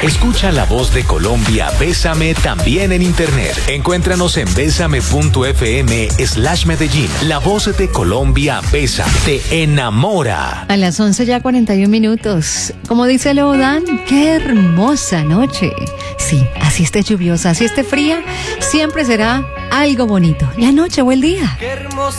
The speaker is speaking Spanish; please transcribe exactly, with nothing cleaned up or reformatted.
Escucha La Voz de Colombia, Bésame también en internet. Encuéntranos en bésame.fm slash Medellín. La Voz de Colombia, Bésame, te enamora. A las once ya cuarenta y un minutos. Como dice Leodán, qué hermosa noche. Sí, así esté lluviosa, así esté fría, siempre será algo bonito. La noche o el día.